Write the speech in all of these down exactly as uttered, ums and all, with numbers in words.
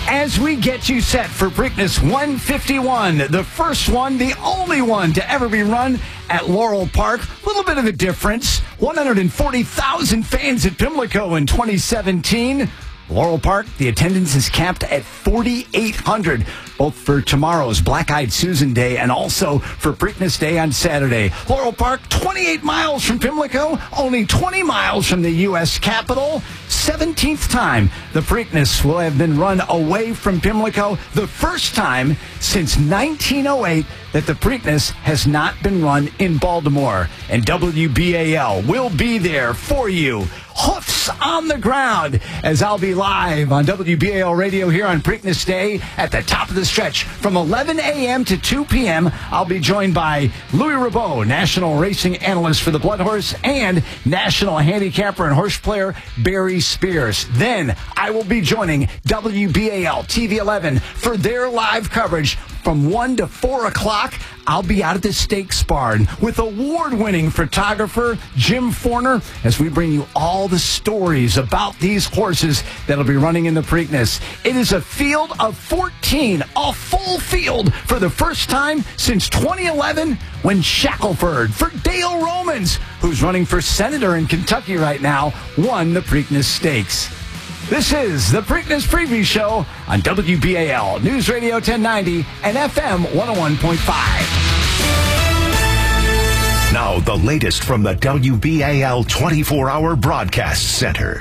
As we get you set for Preakness one fifty-one, the first one, the only one to ever be run at Laurel Park. A little bit of a difference. one hundred forty thousand fans at Pimlico in twenty seventeen. Laurel Park, the attendance is capped at forty-eight hundred, both for tomorrow's Black Eyed Susan Day and also for Preakness Day on Saturday. Laurel Park, twenty-eight miles from Pimlico, only twenty miles from the U S Capitol. seventeenth time the Preakness will have been run away from Pimlico. The first time since nineteen oh eight that the Preakness has not been run in Baltimore. And W B A L will be there for you. Hoofs on the ground as I'll be live on W B A L Radio here on Preakness Day at the top of the stretch from eleven a.m. to two p.m. I'll be joined by Louis Rabot, National Racing Analyst for the Blood Horse, and National Handicapper and Horse Player Barry Spears. Then I will be joining W B A L T V eleven for their live coverage from one to four o'clock. I'll be out at the Stakes Barn with award-winning photographer Jim Forner as we bring you all the stories about these horses that'll be running in the Preakness. It is a field of fourteen, a full field for the first time since twenty eleven when Shackelford for Dale Romans, who's running for senator in Kentucky right now, won the Preakness Stakes. This is the Preakness Preview Show on W B A L News Radio ten ninety and F M one oh one point five. Now, the latest from the W B A L twenty-four hour Broadcast Center.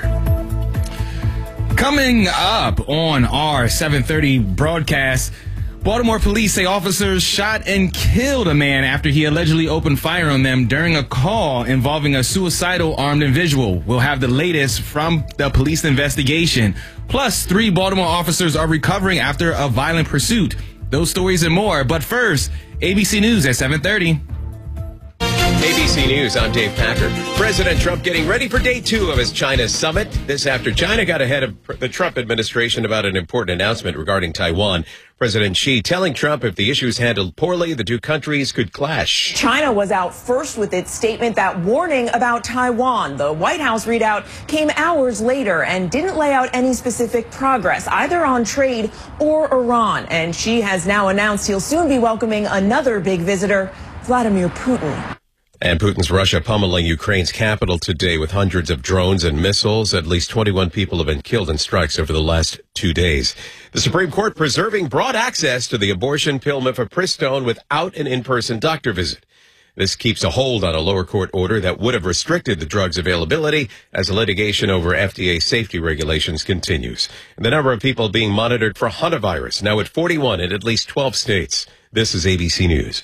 Coming up on our seven thirty broadcast, Baltimore police say officers shot and killed a man after he allegedly opened fire on them during a call involving a suicidal armed individual. We'll have the latest from the police investigation. Plus, three Baltimore officers are recovering after a violent pursuit. Those stories and more. But first, A B C News at seven thirty. A B C News, I'm Dave Packer. President Trump getting ready for day two of his China summit. This after China got ahead of the Trump administration about an important announcement regarding Taiwan. President Xi telling Trump if the issue is handled poorly, the two countries could clash. China was out first with its statement that warning about Taiwan. The White House readout came hours later and didn't lay out any specific progress, either on trade or Iran. And Xi has now announced he'll soon be welcoming another big visitor, Vladimir Putin. And Putin's Russia pummeling Ukraine's capital today with hundreds of drones and missiles. At least twenty-one people have been killed in strikes over the last two days. The Supreme Court preserving broad access to the abortion pill mifepristone without an in-person doctor visit. This keeps a hold on a lower court order that would have restricted the drug's availability as litigation over F D A safety regulations continues. And the number of people being monitored for hantavirus now at forty-one in at least twelve states. This is A B C News.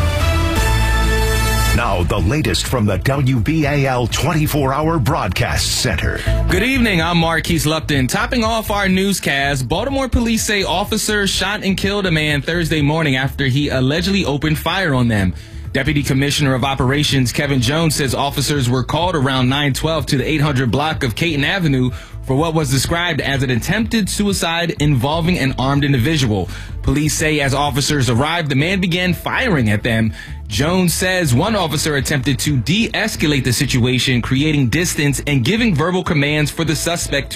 Now, the latest from the W B A L twenty-four hour Broadcast Center. Good evening, I'm Marquise Lupton. Topping off our newscast, Baltimore police say officers shot and killed a man Thursday morning after he allegedly opened fire on them. Deputy Commissioner of Operations Kevin Jones says officers were called around nine twelve to the eight hundred block of Caton Avenue for what was described as an attempted suicide involving an armed individual. Police say as officers arrived, the man began firing at them. Jones says one officer attempted to de-escalate the situation, creating distance and giving verbal commands for the suspect to